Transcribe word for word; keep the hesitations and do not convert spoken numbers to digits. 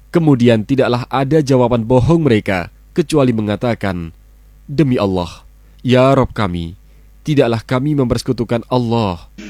Kemudian tidaklah ada jawaban bohong mereka, kecuali mengatakan, "Demi Allah, ya Rabb kami, tidaklah kami mempersekutukan Allah."